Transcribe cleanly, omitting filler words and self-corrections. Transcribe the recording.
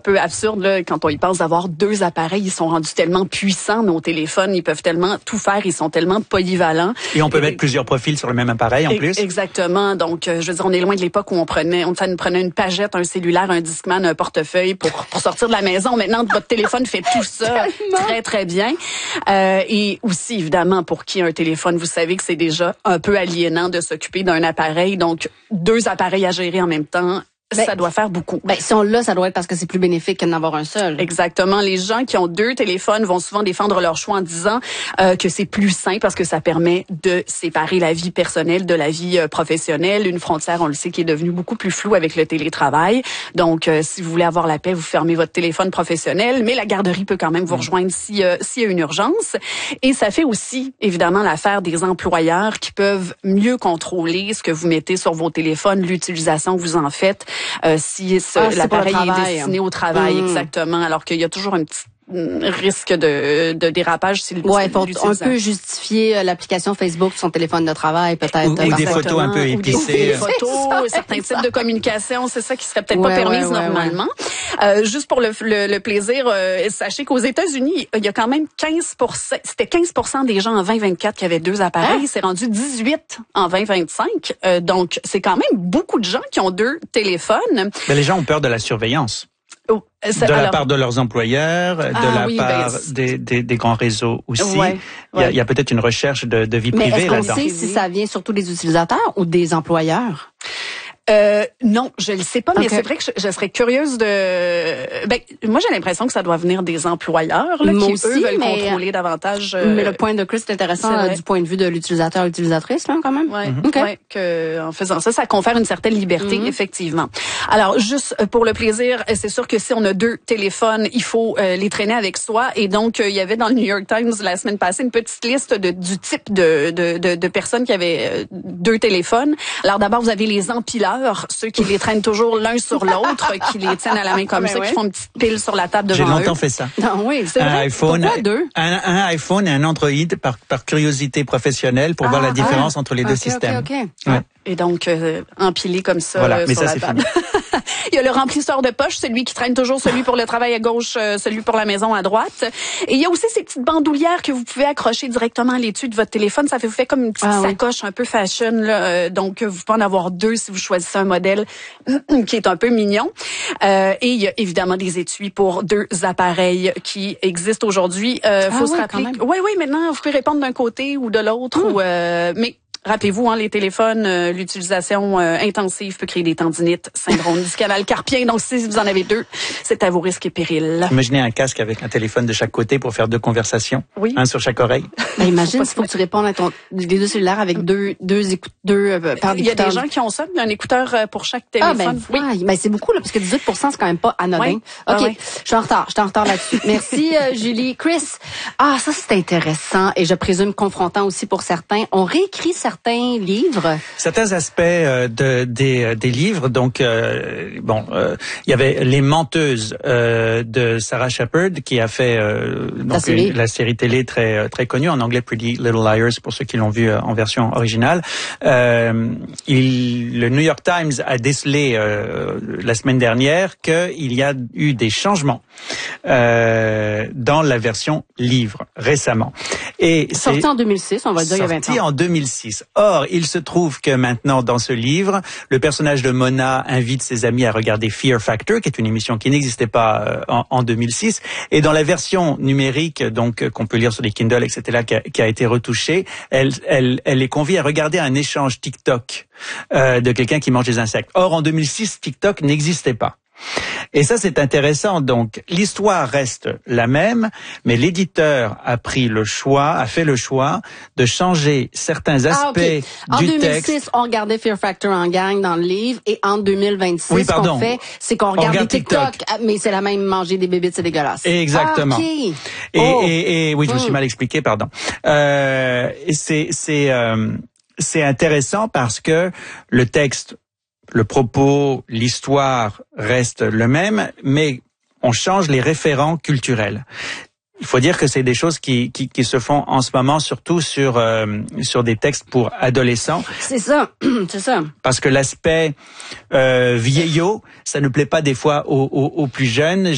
peu absurde là, quand on y pense d'avoir 2 appareils. Ils sont rendus tellement puissants, nos téléphones. Ils peuvent tellement tout faire. Ils sont tellement polyvalents. Et on peut mettre plusieurs profils sur le même appareil en plus. Exactement. Donc, je veux dire, on est loin de l'époque où on prenait une pagette, un cellulaire, un Discman, un portefeuille pour sortir de la maison. Maintenant, votre téléphone fait tout ça très, très bien. Et aussi, évidemment, pour qui a un téléphone, vous savez que c'est déjà un peu aliénant de s'occuper d'un appareil. Donc, 2 appareils à gérer en même temps, ça doit faire beaucoup. Si on l'a, ça doit être parce que c'est plus bénéfique que d'en avoir un seul. Exactement. Les gens qui ont 2 téléphones vont souvent défendre leur choix en disant que c'est plus sain parce que ça permet de séparer la vie personnelle de la vie professionnelle. Une frontière, on le sait, qui est devenue beaucoup plus floue avec le télétravail. Donc, si vous voulez avoir la paix, vous fermez votre téléphone professionnel, mais la garderie peut quand même vous rejoindre s'il y a une urgence. Et ça fait aussi, évidemment, l'affaire des employeurs qui peuvent mieux contrôler ce que vous mettez sur vos téléphones, l'utilisation que vous en faites. Si l'appareil est destiné au travail, exactement, alors qu'il y a toujours un petit risque de dérapage si faut un peu justifier l'application Facebook sur son téléphone de travail, peut-être. Ou des photos un peu épicées. Des photos, certains types de communication, c'est ça qui serait peut-être pas permise normalement. Juste pour le plaisir, sachez qu'aux États-Unis, il y a quand même 15%, c'était 15% des gens en 2024 qui avaient 2 appareils, c'est rendu 18 en 2025. Donc, c'est quand même beaucoup de gens qui ont 2 téléphones. Mais les gens ont peur de la surveillance. La part de leurs employeurs, part des grands réseaux aussi. Il y a peut-être une recherche de vie privée là-dedans. Mais est-ce qu'on sait si ça vient surtout des utilisateurs ou des employeurs? Non, je le sais pas, mais c'est vrai que je serais curieuse moi j'ai l'impression que ça doit venir des employeurs là, qui eux veulent contrôler davantage. Mais le point de Chris est intéressant du point de vue de l'utilisateur-utilisatrice là quand même. Que en faisant ça confère une certaine liberté effectivement. Alors juste pour le plaisir, c'est sûr que si on a 2 téléphones, il faut les traîner avec soi et donc il y avait dans le New York Times la semaine passée une petite liste du type de personnes qui avaient 2 téléphones. Alors d'abord vous avez les empileurs, ceux qui les traînent toujours l'un sur l'autre, qui les tiennent à la main comme ça, qui font une petite pile sur la table devant eux. J'ai longtemps fait ça. Non, oui, c'est vrai. iPhone, pourquoi 2? Un iPhone et un Android par curiosité professionnelle pour voir la différence entre les 2 systèmes. Ouais. Et donc, empilé comme ça mais sur ça, la table. Il y a le remplisseur de poche, celui qui traîne toujours, celui pour le travail à gauche, celui pour la maison à droite. Et il y a aussi ces petites bandoulières que vous pouvez accrocher directement à l'étui de votre téléphone. Ça fait comme une petite sacoche un peu fashion. Là. Donc, vous pouvez en avoir 2 si vous choisissez un modèle qui est un peu mignon. Et il y a évidemment des étuis pour 2 appareils qui existent aujourd'hui. Faut se rappeler. Oui, maintenant, vous pouvez répondre d'un côté ou de l'autre. Mais rappelez-vous, les téléphones, l'utilisation intensive peut créer des tendinites, syndrome du canal carpien. Donc, si vous en avez 2, c'est à vos risques et périls. Imaginez un casque avec un téléphone de chaque côté pour faire 2 conversations. Oui. Un sur chaque oreille. Imagine s'il faut que tu répondes à les 2 cellulaires avec deux paires d'écouteurs. Il y a des gens qui ont ça, un écouteur pour chaque téléphone. Mais c'est beaucoup, là, parce que 18%, c'est quand même pas anodin. OK. Je suis en retard là-dessus. Merci, Julie. Chris. Ça, c'est intéressant et je présume confrontant aussi pour certains. On réécrit certains livres. Certains aspects des livres. Donc, il y avait Les Menteuses de Sarah Shepard qui a fait la série télé très très connue en anglais, Pretty Little Liars pour ceux qui l'ont vu en version originale. Le New York Times a décelé la semaine dernière qu'il y a eu des changements dans la version livre récemment. Et sorti en 2006, on va dire il y a 20 ans. Sorti en 2006. Or, il se trouve que maintenant, dans ce livre, le personnage de Mona invite ses amis à regarder Fear Factor, qui est une émission qui n'existait pas en 2006. Et dans la version numérique, donc qu'on peut lire sur les Kindle, etc., qui a été retouchée, elle les convie à regarder un échange TikTok de quelqu'un qui mange des insectes. Or, en 2006, TikTok n'existait pas. Et ça, c'est intéressant. Donc, l'histoire reste la même, mais l'éditeur a fait le choix de changer certains aspects du texte. En 2006, on regardait Fear Factor en gang dans le livre, et en 2026, ce qu'on fait, c'est qu'on regarde TikTok, mais c'est la même, manger des bébites, c'est dégueulasse. Exactement. Et oui, je me suis mal expliqué, pardon. C'est intéressant parce que le texte, le propos, l'histoire reste le même, mais on change les référents culturels. Il faut dire que c'est des choses qui se font en ce moment, surtout sur des textes pour adolescents. C'est ça. Parce que l'aspect vieillot, ça ne plaît pas des fois aux plus jeunes.